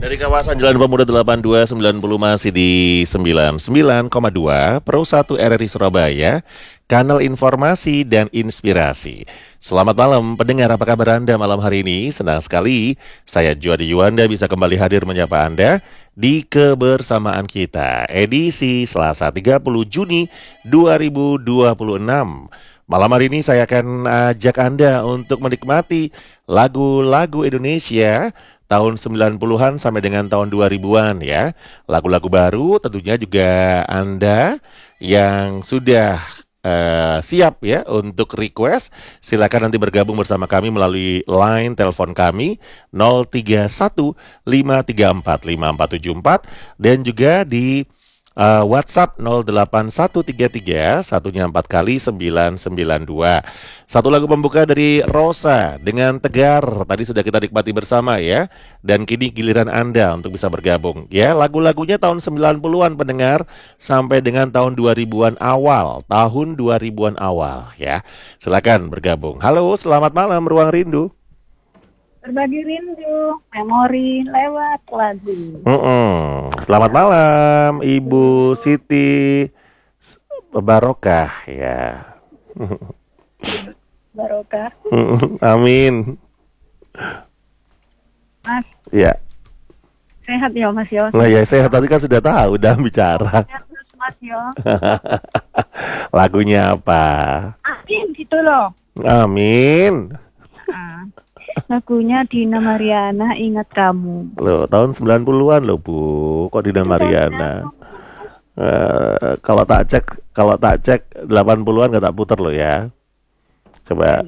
Dari kawasan Jalan Pemuda 8290 masih di 99,2 Pro 1 RRI Surabaya, kanal informasi dan inspirasi. Selamat malam pendengar, apa kabar Anda malam hari ini? Senang sekali saya Juadi Yuanda bisa kembali hadir menyapa Anda di kebersamaan kita edisi Selasa 30 Juni 2026. Malam hari ini saya akan ajak Anda untuk menikmati lagu-lagu Indonesia tahun 90-an sampai dengan tahun 2000-an ya. Lagu-lagu baru tentunya juga Anda yang sudah siap ya untuk request, silakan nanti bergabung bersama kami melalui line telepon kami 031 534 5474 dan juga di WhatsApp 08133 satunya 4 kali 992. Satu lagu pembuka dari Rosa dengan Tegar tadi sudah kita nikmati bersama ya. Dan kini giliran Anda untuk bisa bergabung ya. Lagu-lagunya tahun 90-an pendengar sampai dengan tahun 2000-an awal, tahun 2000-an awal ya. Silakan bergabung. Halo, selamat malam Ruang Rindu. Berbagi rindu, memori lewat lagu. Selamat malam Ibu Siti Barokah ya. Barokah. Amin. Mas, Ya. sehat ya Mas Yo? Nah ya sehat, tadi kan sudah tahu, udah bicara. Sehat terus Mas Yo. Lagunya apa? Amin gitu loh. Amin. Nah, lagunya Dina Mariana, Ingat Kamu. Loh, tahun 90-an loh Bu. Kok Dina Mariana? Kalau tak cek 80-an gak tak puter loh ya. Coba.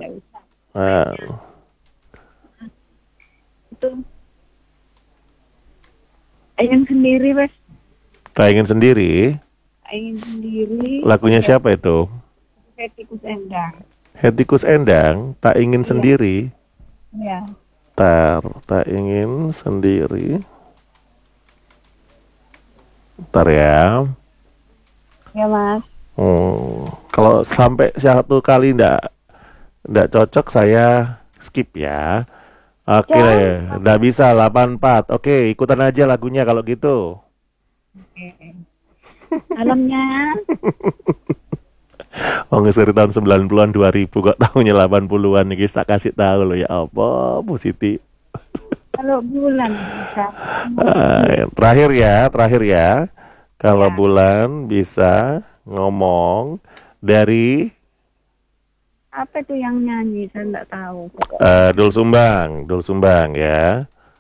Itu ingin sendiri Mas. Tak ingin sendiri. Ingin sendiri. Lagunya siapa itu? Hetty Endang. Hetty Endang, Tak Ingin Sendiri. Ya. Tak ingin sendiri. Ntar ya. Ya Mas. Kalau sampai satu kali ndak cocok saya skip ya. Oke, ndak bisa 84. Oke, ikutan aja lagunya kalau gitu. Malamnya. Oh, ngeseri tahun 90-an 2000 kok tahunnya 80-an nih, tak kasih tahu loh ya apa Bu Siti. Kalau bulan bisa. Terakhir ya. Kalau Ya. bulan bisa ngomong dari Apa itu yang nyanyi? Saya nggak tahu. Dul Sumbang ya.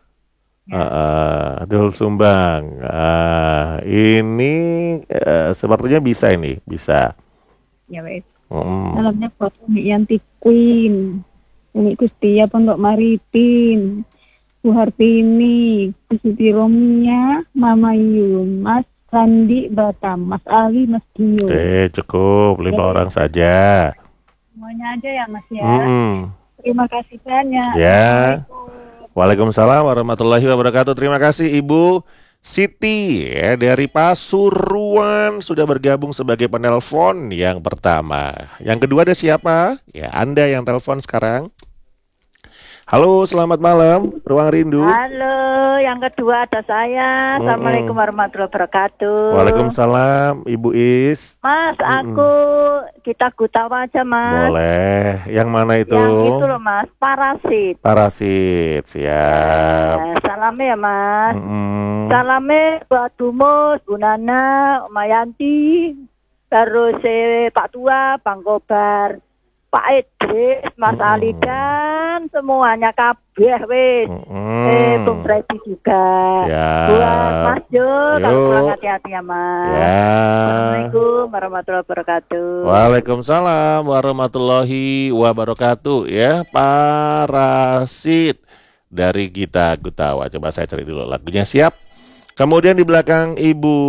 Dul Sumbang. Ini sepertinya bisa ini, bisa. Ya wes. Dalamnya buat Umi Yanti Queen, Umi Kustia Pondok Maritim, Bu Hartini, Bu Siti Romia, Mama Yun, Mas Sandi Batam, Mas Ali, Mas Gio. Cukup 5 orang saja. Semuanya aja ya Mas ya. Terima kasih banyak. Ya. Waalaikumsalam warahmatullahi wabarakatuh. Terima kasih Ibu Siti ya, dari Pasuruan sudah bergabung sebagai penelpon yang pertama. Yang kedua ada siapa? Ya, Anda yang telepon sekarang. Halo, selamat malam, Ruang Rindu. Halo, yang kedua ada saya. Assalamualaikum warahmatullahi wabarakatuh. Waalaikumsalam, Ibu Is. Mas, kita Gutawa aja Mas. Boleh. Yang mana itu? Yang itu loh Mas, Parasit, siap. Salamnya ya Mas. Salamnya buat Dumus, Bu Nana, Mayanti, terus Pak Tua, Bang Kobar, Pak Idris, Mas Ali dan semuanya kabeh wis. Bung Freddy juga. Siap. Buat Mas Jo, kalau pulang hati-hati ya Mas. Ya. Assalamualaikum warahmatullahi wabarakatuh. Waalaikumsalam warahmatullahi wabarakatuh ya. Parasit dari Gita Gutawa. Coba saya cari dulu lagunya, siap. Kemudian di belakang Ibu